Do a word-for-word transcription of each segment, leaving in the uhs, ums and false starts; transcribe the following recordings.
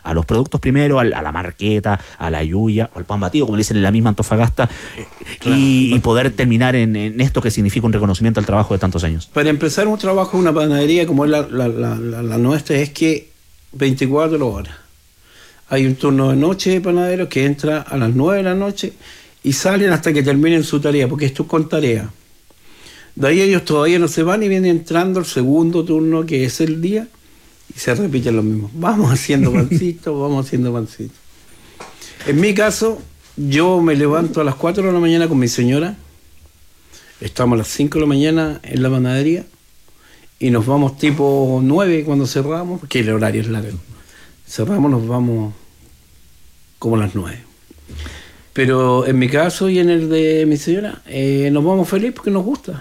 a los productos primero, a la marqueta, a la yuya, o al pan batido, como le dicen en la misma Antofagasta, claro, y, y poder terminar en, en esto que significa un reconocimiento al trabajo de tantos años. Para empezar un trabajo en una panadería como es la, la, la, la, la nuestra, es que veinticuatro horas. Hay un turno de noche de panaderos que entra a las nueve de la noche y salen hasta que terminen su tarea, porque esto es con tarea. De ahí ellos todavía no se van y viene entrando el segundo turno, que es el día, y se repite lo mismo. Vamos haciendo pancitos, vamos haciendo pancitos. En mi caso, yo me levanto a las cuatro de la mañana con mi señora, estamos a las cinco de la mañana en la panadería, y nos vamos tipo nueve cuando cerramos, porque el horario es largo. Cerramos, nos vamos como a las nueve. Pero en mi caso y en el de mi señora, eh, nos vamos felices porque nos gusta.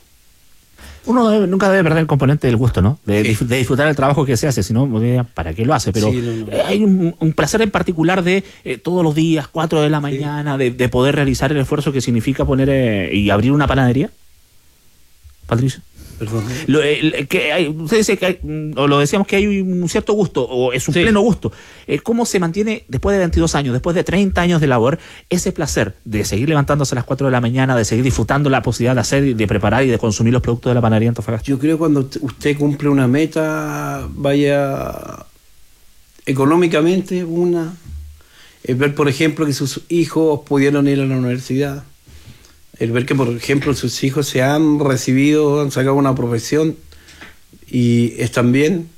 Uno debe, nunca debe perder el componente del gusto, ¿no? De, sí. de disfrutar el trabajo que se hace, si no, ¿para qué lo hace? Pero sí, no, no. Eh, hay un, un placer en particular de eh, todos los días, cuatro de la mañana, sí. de, de poder realizar el esfuerzo que significa poner eh, y abrir una panadería. Patricio. Perdón. Lo, eh, que hay, usted dice que hay, o lo decíamos que hay un cierto gusto, o es un sí. pleno gusto. Eh, ¿Cómo se mantiene después de veintidós años, después de treinta años de labor, ese placer de seguir levantándose a las cuatro de la mañana, de seguir disfrutando la posibilidad de hacer, de preparar y de consumir los productos de la panadería Antofagasta? Yo creo que cuando usted cumple una meta, vaya económicamente, una, es ver, por ejemplo, que sus hijos pudieron ir a la universidad. El ver que, por ejemplo, sus hijos se han recibido, han sacado una profesión y están bien,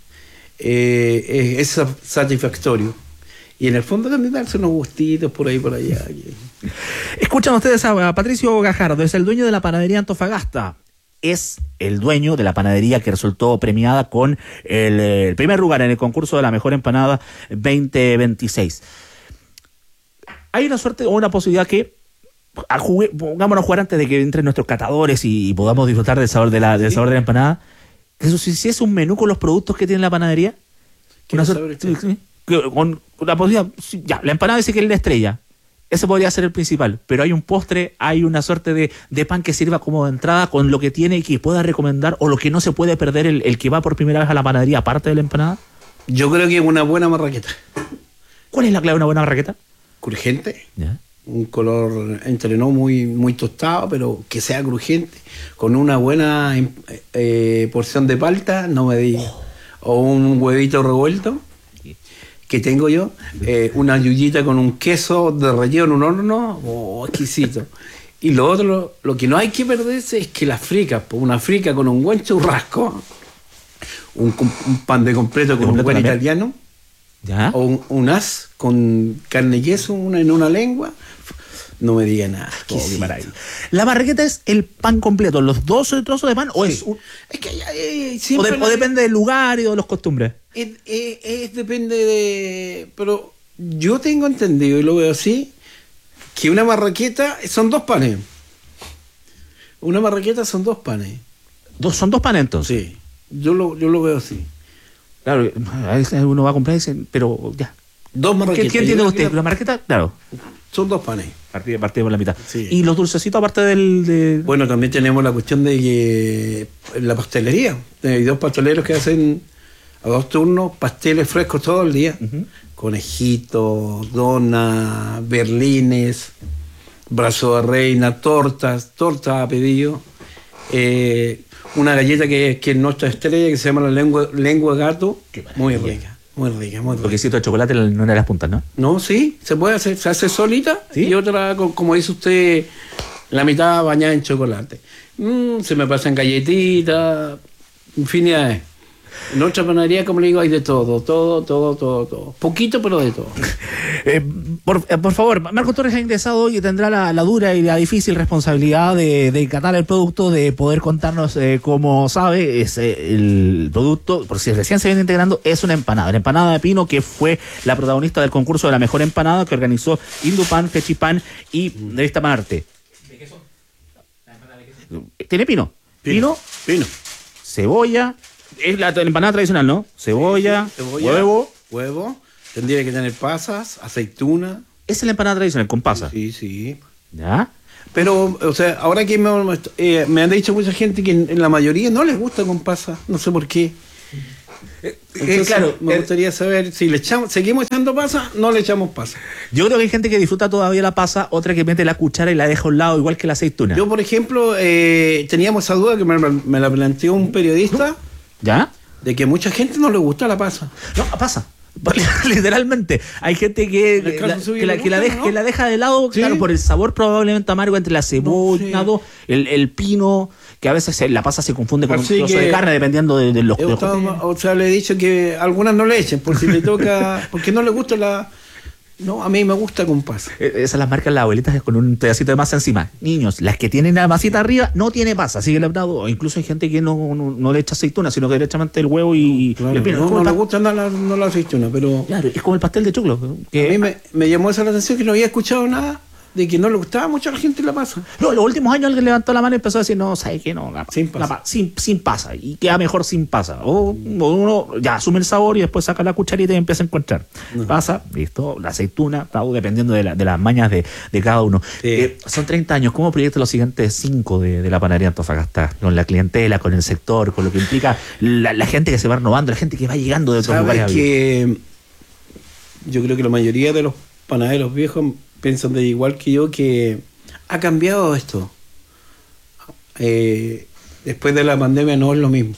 eh, es, es satisfactorio. Y en el fondo también darse unos gustitos por ahí por allá. Escuchan ustedes a Patricio Gajardo, es el dueño de la panadería Antofagasta. Es el dueño de la panadería que resultó premiada con el, el primer lugar en el concurso de la mejor empanada veinte veintiséis. Hay una suerte o una posibilidad que A jugué, pongámonos a jugar antes de que entren nuestros catadores y, y podamos disfrutar del sabor de la, del sabor de la empanada. Eso si, si es un menú con los productos que tiene la panadería. Una suerte, sí, sí, con, con la posibilidad, sí, ya, la empanada dice que es la estrella. Ese podría ser el principal. Pero hay un postre, hay una suerte de, de pan que sirva como de entrada con lo que tiene y que pueda recomendar, o lo que no se puede perder el, el que va por primera vez a la panadería, aparte de la empanada. Yo creo que es una buena marraqueta. ¿Cuál es la clave de una buena marraqueta? Crujiente. ¿Ya? Un color entre no muy, muy tostado, pero que sea crujiente, con una buena eh, porción de palta, no me diga, oh. o un huevito revuelto, que tengo yo, eh, una yuyita con un queso de relleno en un horno, oh, exquisito. Y lo otro, lo que no hay que perderse es que las fricas, pues una frica con un buen churrasco, un, un pan de completo con un buen también italiano, ¿ya? O un, un as con carne y queso una, en una lengua. No me diga nada. Oh, la marraqueta es el pan completo, los dos trozos de pan, o sí. es un... es que eh, o, de, la... o depende del lugar y de los costumbres. Es, es, es, depende de... Pero yo tengo entendido, y lo veo así, que una marraqueta son dos panes. Una marraqueta son dos panes. ¿Dos, ¿Son dos panes entonces? Sí, yo lo, yo lo veo así. Claro, a veces uno va a comprar y dice, pero ya. Dos marraquetas. ¿Qué entiende usted? La... ¿La marraqueta? Claro. Son dos panes. Partimos partid por la mitad. Sí. ¿Y los dulcecitos aparte del...? De... Bueno, también tenemos la cuestión de que la pastelería. Hay dos pasteleros que hacen a dos turnos pasteles frescos todo el día. Uh-huh. Conejitos, donas, berlines, brazo de reina, tortas, tortas a pedido. Eh, una galleta que, que es nuestra estrella, que se llama la lengua, lengua de gato. Muy rica. Muy rica, muy rica. Porque quesito de chocolate no era las puntas, ¿no? No, sí, se puede hacer, se hace solita, ¿sí? Y otra, como dice usted, la mitad bañada en chocolate. Mm, se me pasan galletitas, infinidades. En otra panadería, como le digo, hay de todo, todo, todo, todo, todo. Poquito, pero de todo. eh, por, eh, por favor, Marco Torres ha ingresado hoy y tendrá la, la dura y la difícil responsabilidad de, de catar el producto, de poder contarnos eh, cómo sabe. Es eh, el producto, por si recién se viene integrando, es una empanada. La empanada de pino, que fue la protagonista del concurso de la mejor empanada que organizó Indupan, Fechipan y Revista Panarte. ¿De qué son? ¿La empanada de qué son? ¿Tiene pino? Pino. Pino. Cebolla. Es la, la empanada tradicional, ¿no? Cebolla, sí, sí. Cebolla, huevo. Huevo. Tendría que tener pasas, aceituna. Esa es la empanada tradicional, con pasas. Sí, sí. ¿Ya? Pero, o sea, ahora que me, eh, me han dicho mucha gente que en, en la mayoría no les gusta con pasas. No sé por qué. Eh, Entonces, claro, me eh, gustaría saber si le echamos, seguimos echando pasa, no le echamos pasa. yo creo que hay gente que disfruta todavía la pasa, otra que mete la cuchara y la deja a un lado, igual que la aceituna. Yo, por ejemplo, eh, teníamos esa duda que me, me la planteó un periodista, ¿Ya? de que mucha gente no le gusta la pasa. No, pasa. Literalmente. Hay gente que, El caso la, suyo que, la, le que, la gusta, deja, ¿no? que la deja de lado, ¿Sí? claro, por el sabor probablemente amargo entre la cebolla, No, sí. el, el pino, que a veces se- la pasa se confunde con Así un trozo que- de carne dependiendo de, de los... He de- optado- o sea, le he dicho que algunas no le echen, por si le toca, porque no le gusta la... No, a mí me gusta con pasa. Eh, Esas las marcan las abuelitas con un pedacito de masa encima. Niños, las que tienen la masita arriba no tiene pasa, sigue labrado. O incluso hay gente que no, no, no le echa aceituna, sino que directamente el huevo y Claro, y el pino. no, Es como no el le pa- gusta nada la, no la aceituna, pero Claro, es como el pastel de choclo. a Que, mí me, me llamó esa la atención que no había escuchado nada de que no le gustaba mucho a la gente la pasa. No, en los últimos años alguien levantó la mano y empezó a decir, no, ¿sabes qué? No, la, Sin la pasa. pa- sin, sin pasa. Y queda mejor sin pasa. O, o uno ya asume el sabor y después saca la cucharita y empieza a encontrar. No. Pasa, listo, la aceituna, todo dependiendo de, la- de las mañas de, de cada uno. Sí. Eh, son treinta años. ¿Cómo proyectas los siguientes cinco de, de la panadería Antofagasta? Con la clientela, con el sector, con lo que implica la, la gente que se va renovando, la gente que va llegando de otros lugares. a Sabes vivir. que yo creo que la mayoría de los panaderos viejos piensan de igual que yo que ha cambiado esto. Eh, después de la pandemia no es lo mismo.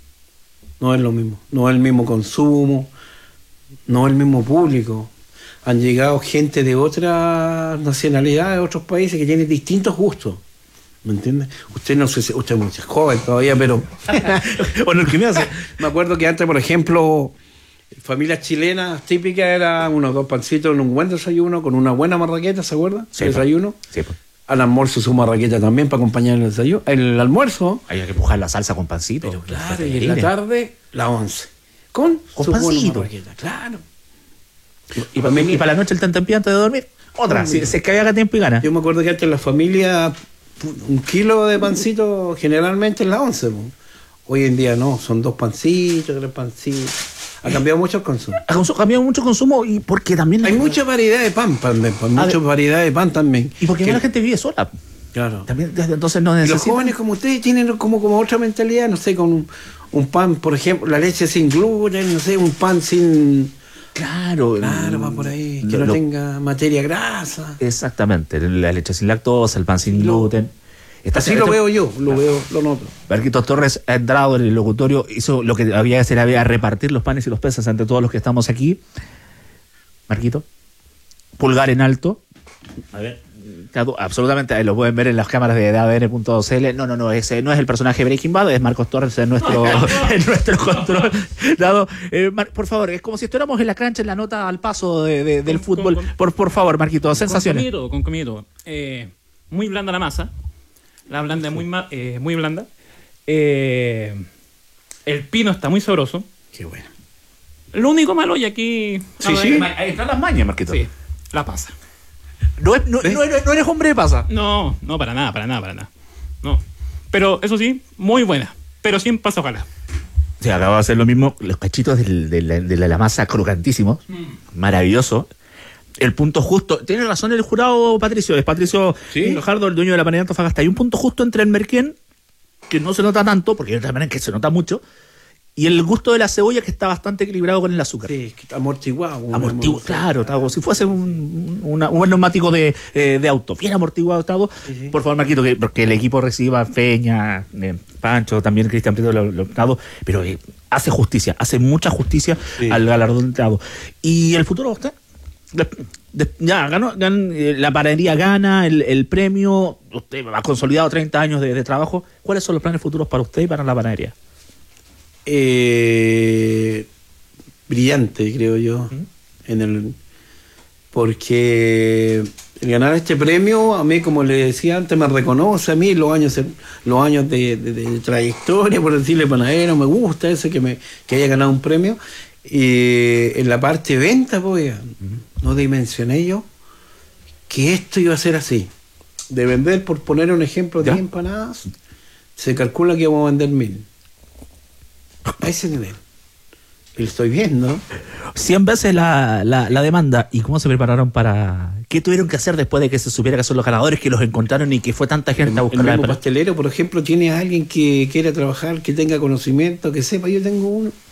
No es lo mismo. No es el mismo consumo, no es el mismo público. Han llegado gente de otras nacionalidades, de otros países que tienen distintos gustos. ¿Me entiendes? Usted no sé si usted es muy joven todavía, pero Bueno, el que me hace. me acuerdo que antes, por ejemplo, familias chilenas típicas eran unos dos pancitos en un buen desayuno con una buena marraqueta, ¿se acuerda? Sí, el pues. desayuno. Sí, pues. Al almuerzo su marraqueta también para acompañar el desayuno. El almuerzo, Hay que pujar la salsa con pancito. pero claro, y en la tarde, la once. Con, Con su buena pancito. marraqueta, claro. Y, para, y para la noche el tentempié antes de dormir, otra. Si se cae haga tiempo y gana. Yo me acuerdo que antes la familia, un kilo de pancito generalmente en la once. Po. Hoy en día no, son dos pancitos, tres pancitos. Ha cambiado mucho el consumo. Ha consu- cambiado mucho consumo y porque también... Hay mucha variedad de pan también, pues, A mucha ver. variedad de pan también. Y porque Que- la gente vive sola. Claro. También desde entonces no Y los necesita... jóvenes como ustedes tienen como, como otra mentalidad, no sé, con un, un pan, por ejemplo, la leche sin gluten, no sé, un pan sin... Claro. Claro, mm, va por ahí, lo- que no lo- tenga materia grasa. Exactamente. La leche sin lactosa, el pan sin Lo- gluten. Está- Así está- lo veo yo, lo veo, lo noto. Marquitos Torres ha entrado en el locutorio, hizo lo que había que hacer, había repartir los panes y los peces entre todos los que estamos aquí. Marquito, pulgar en alto. A ver, claro, absolutamente, ahí lo pueden ver en las cámaras de A D N punto C L. No, no, no, ese no es el personaje de Breaking Bad, es Marcos Torres en nuestro, en nuestro control. Dado, eh, Mar- por favor, es como si estuviéramos en la cancha, en la nota al paso de, de- del Con- fútbol. con- con- por, por favor, Marquito, sensaciones. Con comidito, con comidito. Eh, muy blanda la masa. La blanda es muy, ma- eh, muy blanda. Eh, el pino está muy sabroso. Qué bueno. Lo único malo, y aquí... Sí, a ver, sí. Ahí están las mañas, Marquito. Sí, la pasa. No, es- no- ¿Ves? no eres, no eres hombre de pasa. No, no, para nada, para nada, para nada. No. Pero eso sí, muy buena. Pero sin pasa, ojalá. Sí, acabo de hacer lo mismo. Los cachitos del- de, la, de la- la masa crocantísimos. Maravilloso. El punto justo. Tiene razón el jurado, Patricio. Es Patricio Sí. Gajardo, el dueño de la panadería Antofagasta. Hay un punto justo entre el merquén, que no se nota tanto, porque hay otra manera que se nota mucho, y el gusto de la cebolla, que está bastante equilibrado con el azúcar. Sí, que está amortiguado. un- Amortiguado, claro, está como si fuese un, una- un buen neumático de, eh, de auto, bien amortiguado está. Sí, sí. Por favor, Marquito, que, que el equipo reciba Feña, eh, Pancho, también Cristian Prieto, lo, lo- dado, pero eh, hace justicia, hace mucha justicia Sí. al galardón dado. ¿Y el futuro usted? De- de- ya, ganó, gan- eh, la panadería gana el, el premio, usted ha consolidado treinta años de, de trabajo. ¿Cuáles son los planes futuros para usted y para la panadería? Eh, brillante, creo yo, en el porque el ganar este premio, a mí, como le decía antes, me reconoce a mí los años los años de, de- de trayectoria, por decirle panadero, me gusta ese que me que haya ganado un premio. Y en la parte de venta, pues, no dimensioné yo que esto iba a ser así. De vender, por poner un ejemplo, ¿Ya? diez empanadas, se calcula que vamos a vender mil. A ese nivel. Y lo estoy viendo. cien veces la, la, la demanda. ¿Y cómo se prepararon para...? ¿Qué tuvieron que hacer después de que se supiera que son los ganadores, que los encontraron y que fue tanta gente El, a el buscar la mismo empanada? pastelero, por ejemplo, tiene a alguien que quiera trabajar, que tenga conocimiento, que sepa. Yo tengo uno.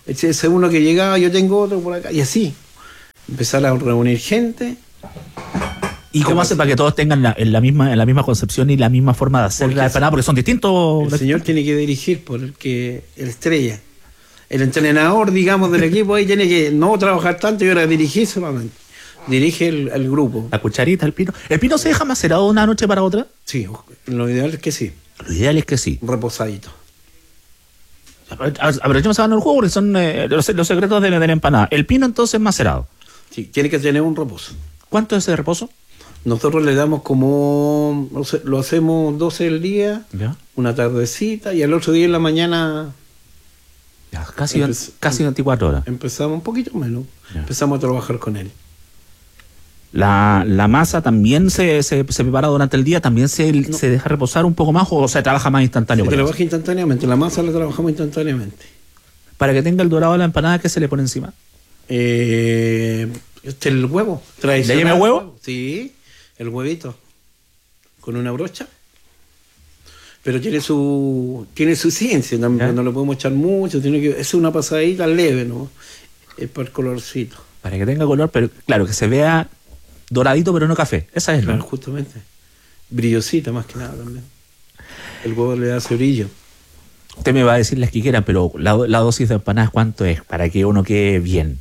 Ese ese uno que llegaba, yo tengo otro por acá, y así. Empezar a reunir gente. ¿Y cómo hace para que todos tengan la, en la misma en la misma concepción y la misma forma de hacer Porque la empanada? Porque son distintos. El señor tiene que dirigir por el que el estrella. El entrenador, digamos, del equipo ahí tiene que no trabajar tanto y ahora dirigir solamente. Dirige el, el grupo. La cucharita, el pino. ¿El pino se deja macerado de una noche para otra? Sí, lo ideal es que sí. Lo ideal es que sí. Reposadito. Aprovechemos a el juego porque son eh, los, los secretos de la, de la empanada. El pino entonces macerado. Sí, tiene que tener un reposo. ¿Cuánto es ese reposo? Nosotros le damos como, no sé, lo hacemos doce el día, ¿Ya? una tardecita, y al otro día en la mañana Ya, casi, Empe- casi veinticuatro horas. empezamos un poquito menos, Ya. empezamos a trabajar con él. La, la masa también se, se, se prepara durante el día, también se, No. se deja reposar un poco más o se trabaja más instantáneo. Se por eso? trabaja instantáneamente, la masa la trabajamos instantáneamente. Para que tenga el dorado de la empanada, ¿qué se le pone encima? Eh, este es el huevo. tradicional. ¿Le lleva huevo? Sí, el huevito. Con una brocha. Pero tiene su tiene su ciencia también, ¿Ya? no le podemos echar mucho, tiene que, es una pasadita leve, ¿no? Es para el colorcito. Para que tenga color, pero claro, que se vea doradito pero no café. Esa es, Claro, ¿no? justamente. Brillosita más que nada también. El huevo le da ese brillo. Usted me va a decir las que quiera, pero la, la dosis de empanadas, ¿cuánto es? Para que uno quede bien.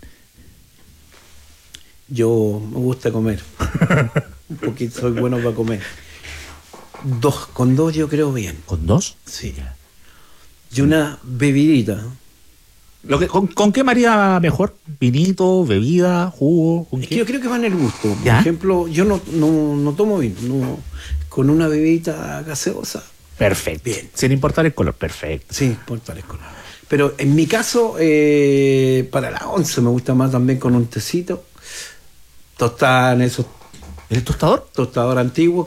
Yo me gusta comer. Un poquito soy bueno para comer. Dos, con dos yo creo bien. ¿Con dos? Sí. Y una bebidita. Lo que, ¿con, ¿Con qué María mejor? ¿Vinito, bebida, jugo? ¿Con Es qué? que yo creo que va en el gusto. Por ¿Ya? ejemplo, yo no, no, no tomo vino. No, con una bebidita gaseosa. Perfecto. Bien. Sin importar el color, perfecto. Sí, por tal color. Pero en mi caso, eh, para las once me gusta más también con un tecito. Tostada en esos ¿El tostador? tostador antiguo.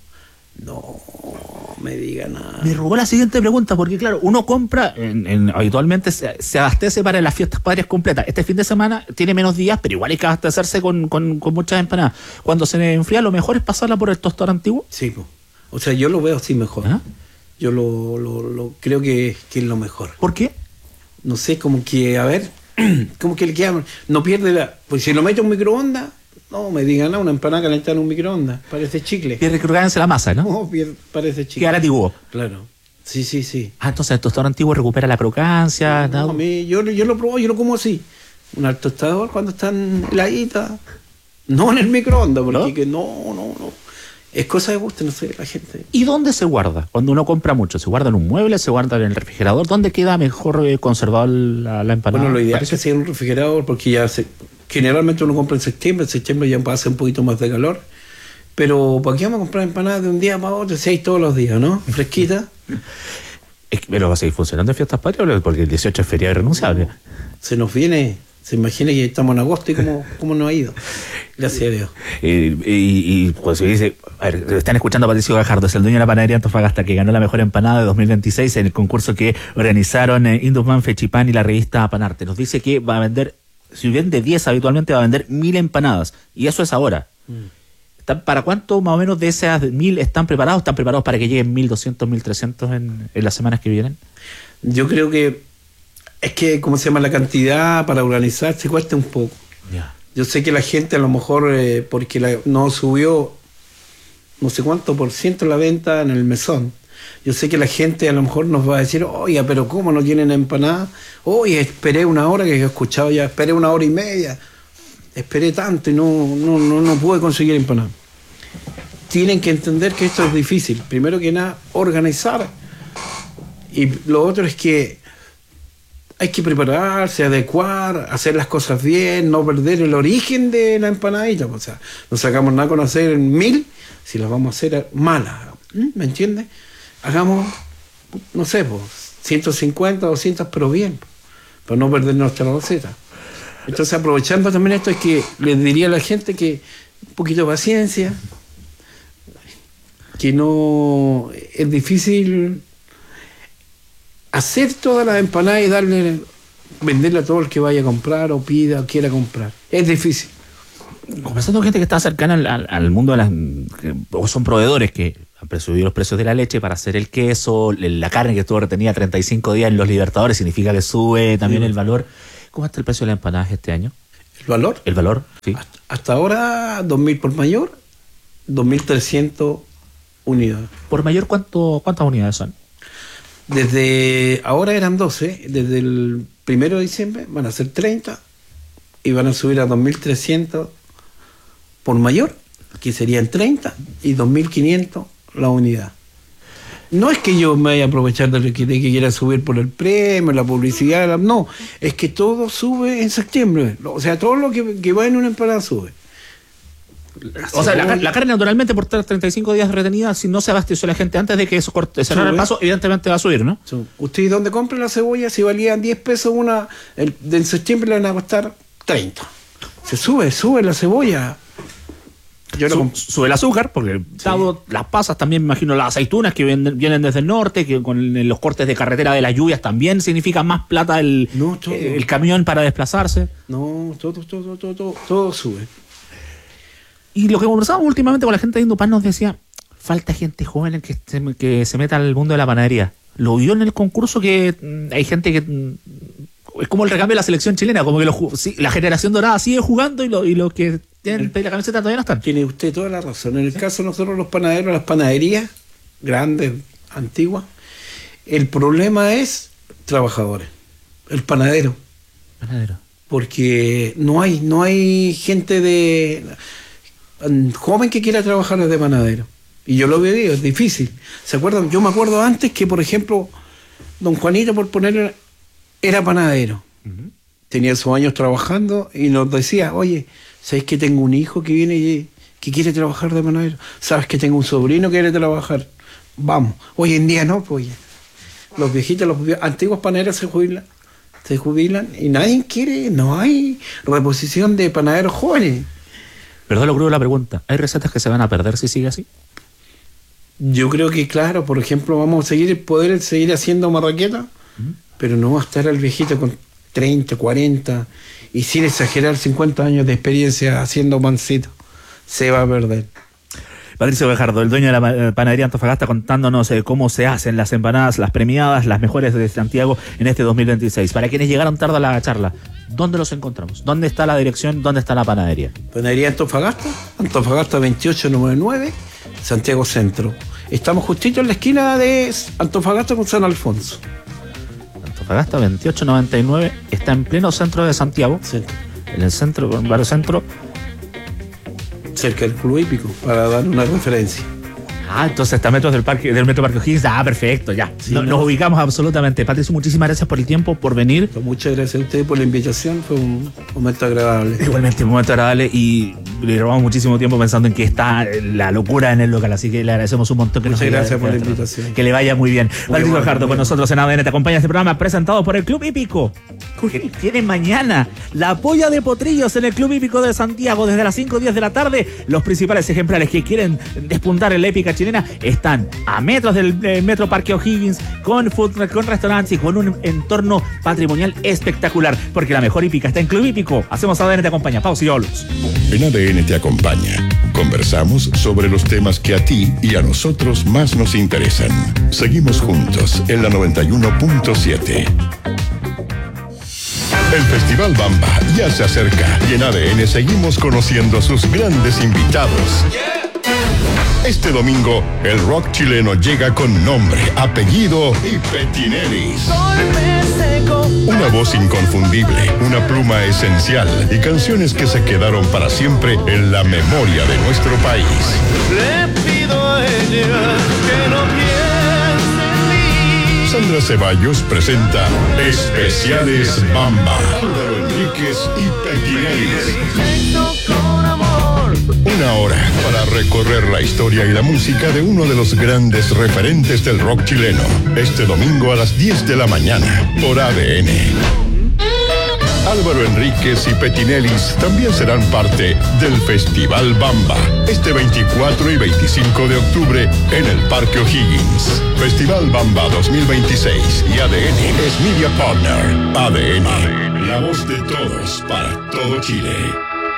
No me diga nada. Me robó la siguiente pregunta, porque claro, uno compra, en, en- habitualmente se, se abastece para las fiestas patrias completas. Este fin de semana tiene menos días, pero igual hay que abastecerse con, con, con muchas empanadas. Cuando se enfría, lo mejor es pasarla por el tostador antiguo. Sí, po. O sea, yo lo veo así mejor. ¿Ah? Yo lo, lo, lo creo que, que es lo mejor. ¿Por qué? No sé, como que, a ver, como que le queda, no pierde la... Pues si lo meto en un microondas, no me digan nada, una empanada calentada en un microondas, parece chicle. Pierde crocancia la masa, ¿no? No, pierde- parece chicle. Queda antiguo. Claro. Sí, sí, sí. Ah, entonces el tostador antiguo recupera la crocancia. No, nada. a mí, yo, yo lo probo, yo lo como así. Un tostador cuando están heladitas. No en el microondas, porque ¿No? que no, no, no. Es cosa de gusto, no sé, la gente. ¿Y dónde se guarda? Cuando uno compra mucho, ¿se guarda en un mueble? ¿Se guarda en el refrigerador? ¿Dónde queda mejor eh, conservado la, la empanada? Bueno, lo ideal es Parece- que sea en un refrigerador, porque ya se, generalmente uno compra en septiembre, en septiembre ya pasa un poquito más de calor. Pero ¿para qué vamos a comprar empanadas de un día para otro? Si hay todos los días, ¿no? Fresquita. Es que- pero va a seguir funcionando en fiestas patrias porque el dieciocho es feriado irrenunciable. Se nos viene, se imagina que estamos en agosto y cómo, cómo nos ha ido. Gracias a Dios. Eh, y, y, pues se dice, a ver, están escuchando a Patricio Gajardo, es el dueño de la panadería Antofagasta, que ganó la mejor empanada de dos mil veintiséis en el concurso que organizaron eh, Indusman, Fechipán y la revista Panarte. Nos dice que va a vender, si vende diez habitualmente, va a vender mil empanadas. Y eso es ahora. ¿Están- ¿Para cuánto más o menos de esas mil están preparados? ¿Están preparados para que lleguen mil doscientos, mil trescientos en, en las semanas que vienen? Yo creo que es que, ¿cómo se llama? La cantidad para organizarse cuesta un poco. Ya. Yo sé que la gente a lo mejor, eh, porque la- no subió no sé cuánto por ciento la venta en el mesón. Yo sé que la gente a lo mejor nos va a decir, oiga, pero ¿cómo no tienen empanada? Oye, esperé una hora, que he escuchado ya, esperé una hora y media. Esperé tanto y no, no, no, no pude conseguir empanada. Tienen que entender que esto es difícil. Primero que nada, organizar. Y lo otro es que hay que prepararse, adecuar, hacer las cosas bien, no perder el origen de la empanadita. O sea, no sacamos nada con hacer mil si las vamos a hacer malas. ¿Mm? ¿Me entiendes? Hagamos, no sé, pues, ciento cincuenta, doscientas, pero bien, para no perder nuestra receta. Entonces, aprovechando también esto, es que les diría a la gente que un poquito de paciencia, que no es difícil hacer todas las empanadas y darle, venderle a todo el que vaya a comprar o pida o quiera comprar. Es difícil. Conversando con gente que está cercana al, al- al mundo de las... que- o son proveedores que subido los precios de la leche para hacer el queso, la carne que estuvo retenida treinta y cinco días en los Libertadores, significa que sube también sí. el valor. ¿Cómo está el precio de las empanadas este año? ¿El valor? El valor, sí. Hasta, hasta ahora, dos mil por mayor, dos mil trescientas unidades. ¿Por mayor cuánto, cuántas unidades son? Desde ahora eran doce, desde el primero de diciembre van a ser treinta y van a subir a dos mil trescientos por mayor, que serían treinta, y dos mil quinientos la unidad. No es que yo me vaya a aprovechar de que, de que quiera subir por el premio, la publicidad, la, no, es que todo sube en septiembre, o sea, todo lo que, que va en una empanada sube. O sea, la, la carne naturalmente por estar treinta y cinco días retenida, si no se abasteció la gente antes de que eso corte, cerrar el paso, evidentemente va a subir, ¿no? Sí. ¿Ustedes dónde compran la cebolla? Si valían diez pesos una, el, en septiembre le van a costar treinta. Se sube, sube la cebolla. Yo Su, sube el azúcar, porque sí. dado las pasas, también me imagino las aceitunas que vienen, vienen desde el norte, que con los cortes de carretera de las lluvias también significa más plata el, no, todo. el camión para desplazarse. No, todo, todo, todo, todo, todo sube. Y lo que conversábamos últimamente con la gente de Indupán nos decía, falta gente joven que se, que se meta al mundo de la panadería. Lo vio en el concurso que mmm, hay gente que... Mmm, es como el recambio de la selección chilena, como que lo, sí, la generación dorada sigue jugando y los y lo que tienen la camiseta todavía no están. Tiene usted toda la razón. En el ¿Sí? caso de nosotros los panaderos, las panaderías grandes, antiguas, el problema es trabajadores, el panadero. Panadero. Porque no hay, no hay gente de joven que quiera trabajar de panadero. Y yo lo he vivido, es difícil. ¿Se acuerdan? Yo me acuerdo antes que, por ejemplo, don Juanito, por poner, era panadero. Uh-huh. Tenía sus años trabajando y nos decía, oye, ¿sabes que tengo un hijo que viene y que quiere trabajar de panadero? ¿Sabes que tengo un sobrino que quiere trabajar? Vamos. Hoy en día no, pues los viejitos, los antiguos panaderos se jubilan, se jubilan y nadie quiere, no hay reposición de panaderos jóvenes. Perdón, lo creo la pregunta. ¿Hay recetas que se van a perder si sigue así? Yo creo que claro, por ejemplo, vamos a seguir poder seguir haciendo marraqueta, uh-huh. pero no va a estar el viejito con treinta, cuarenta y sin exagerar cincuenta años de experiencia haciendo pancito. Se va a perder. Patricio Gajardo, el dueño de la panadería Antofagasta, contándonos eh, cómo se hacen las empanadas, las premiadas, las mejores de Santiago en este dos mil veintiséis. Para quienes llegaron tarde a la charla, ¿dónde los encontramos? ¿Dónde está la dirección? ¿Dónde está la panadería? Panadería Antofagasta, Antofagasta veintiocho noventa y nueve, Santiago Centro. Estamos justito en la esquina de Antofagasta con San Alfonso. Antofagasta veintiocho noventa y nueve, está en pleno centro de Santiago. Sí. En el centro, en barrio centro. Cerca del Club Hípico, para dar una referencia. Ah, entonces está metros del parque, del Metro Parque O'Higgins. Ah, perfecto, ya. Sí, no, no. Nos ubicamos absolutamente. Patricio, muchísimas gracias por el tiempo, por venir. Pues muchas gracias a ustedes por la invitación. Fue un momento agradable. Igualmente, un momento agradable y le robamos muchísimo tiempo pensando en que está la locura en el local. Así que le agradecemos un montón. Que muchas nos gracias por la invitación. Que le vaya muy bien. Muy Patricio Gajardo con nosotros en A D N. Te acompaña este programa presentado por el Club Hípico, que tiene mañana la polla de potrillos en el Club Hípico de Santiago desde las cinco y diez de la tarde. Los principales ejemplares que quieren despuntar en la épica chilena están a metros del eh, Metro Parque O'Higgins, con food, con restaurantes y con un entorno patrimonial espectacular, porque la mejor hípica está en Club Hípico. Hacemos A D N Te Acompaña. Pausa y volvemos. En A D N Te Acompaña conversamos sobre los temas que a ti y a nosotros más nos interesan. Seguimos juntos en la noventa y uno punto siete. El Festival Bamba ya se acerca y en A D N seguimos conociendo a sus grandes invitados. Este domingo, el rock chileno llega con nombre, apellido y petineris. Una voz inconfundible, una pluma esencial y canciones que se quedaron para siempre en la memoria de nuestro país. Le pido a ella que no piense en mí. Sandra Ceballos presenta Especiales Bamba. Álvaro Enríquez y petineris. Una hora para recorrer la historia y la música de uno de los grandes referentes del rock chileno. Este domingo a las diez de la mañana por A D N. Álvaro Enríquez y Petinelis también serán parte del Festival Bamba este veinticuatro y veinticinco de octubre en el Parque O'Higgins. Festival Bamba dos mil veintiséis y A D N es Media Partner. A D N, la voz de todos para todo Chile.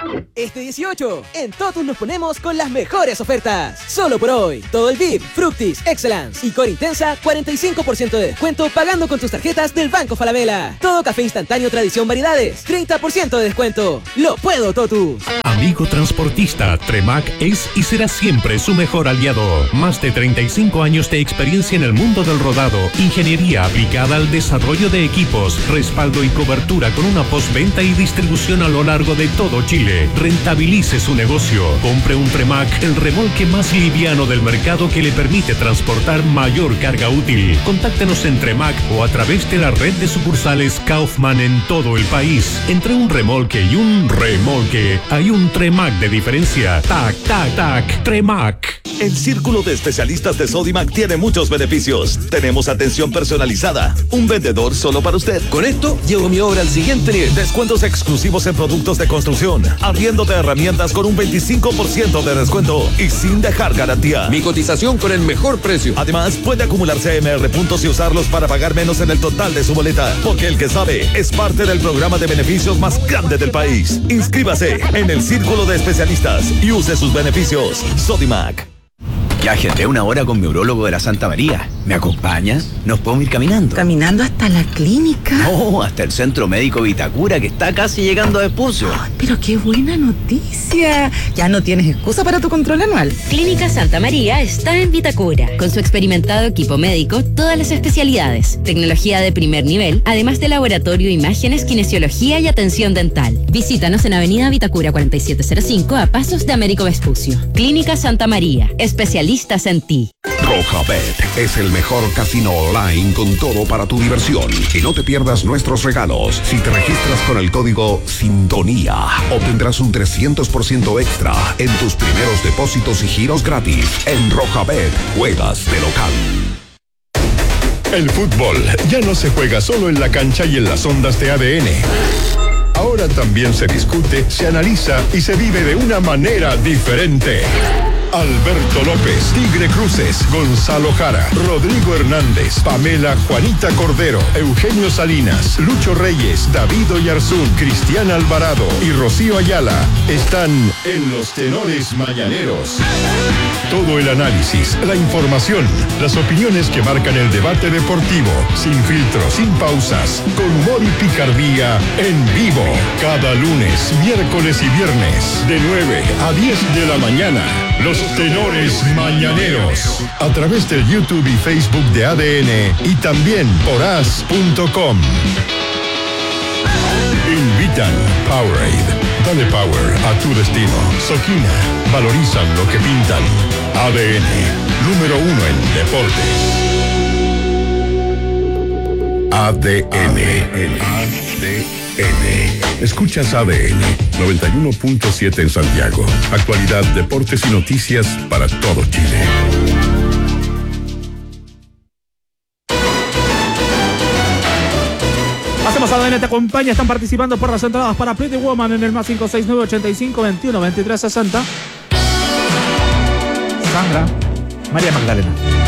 Este dieciocho, en Totus nos ponemos con las mejores ofertas. Solo por hoy, todo el V I P, Fructis, Excellence y Core Intensa, cuarenta y cinco por ciento de descuento pagando con tus tarjetas del Banco Falabella. Todo café instantáneo Tradición Variedades, treinta por ciento de descuento. ¡Lo puedo, Totus! Amigo transportista, Tremac es y será siempre su mejor aliado. Más de treinta y cinco años de experiencia en el mundo del rodado, ingeniería aplicada al desarrollo de equipos, respaldo y cobertura con una postventa y distribución a lo largo de todo Chile. Rentabilice su negocio. Compre un Tremac, el remolque más liviano del mercado que le permite transportar mayor carga útil. Contáctenos en Tremac o a través de la red de sucursales Kaufman en todo el país. Entre un remolque y un remolque hay un Tremac de diferencia. Tac, tac, tac. Tremac. El Círculo de Especialistas de Sodimac tiene muchos beneficios. Tenemos atención personalizada, un vendedor solo para usted. Con esto llevo mi obra al siguiente nivel. Descuentos exclusivos en productos de construcción, arriendo de herramientas con un veinticinco por ciento de descuento y sin dejar garantía. Mi cotización con el mejor precio. Además, puede acumular C M R puntos y usarlos para pagar menos en el total de su boleta. Porque el que sabe es parte del programa de beneficios más grande del país. Inscríbase en el Círculo de Especialistas y use sus beneficios. Sodimac. Ya agendé una hora con mi urólogo de la Santa María. ¿Me acompañas? ¿Nos podemos ir caminando? ¿Caminando hasta la clínica? No, hasta el Centro Médico Vitacura, que está casi llegando a Vespucio. Oh, pero qué buena noticia. Ya no tienes excusa para tu control anual. Clínica Santa María está en Vitacura. Con su experimentado equipo médico, todas las especialidades, tecnología de primer nivel, además de laboratorio, imágenes, kinesiología y atención dental. Visítanos en Avenida Vitacura cuarenta y siete cero cinco a pasos de Américo Vespucio. Clínica Santa María, especialistas en ti. Rojabet es el mejor casino online con todo para tu diversión. Y no te pierdas nuestros regalos. Si te registras con el código Sintonía, obtendrás un trescientos por ciento extra en tus primeros depósitos y giros gratis. En Rojabet, juegas de local. El fútbol ya no se juega solo en la cancha y en las ondas de A D N. Ahora también se discute, se analiza y se vive de una manera diferente. Alberto López, Tigre Cruces, Gonzalo Jara, Rodrigo Hernández, Pamela Juanita Cordero, Eugenio Salinas, Lucho Reyes, David Oyarzún, Cristian Alvarado y Rocío Ayala están en los Tenores Mañaneros. Todo el análisis, la información, las opiniones que marcan el debate deportivo, sin filtros, sin pausas, con humor y picardía, en vivo, cada lunes, miércoles y viernes, de nueve a diez de la mañana. Los Tenores Mañaneros, a través del YouTube y Facebook de A D N y también por as punto com. Invitan Powerade. Dale power a tu destino. Soquina, valorizan lo que pintan. A D N, número uno en deportes. A D N. A D N. Escuchas A D N noventa y uno punto siete en Santiago. Actualidad, deportes y noticias para todo Chile. Hacemos A D N te acompaña. Están participando por las entradas para Pretty Woman en el más cinco seis nueve ochenta y cinco veintiuno veintitrés sesenta. Sandra, María Magdalena.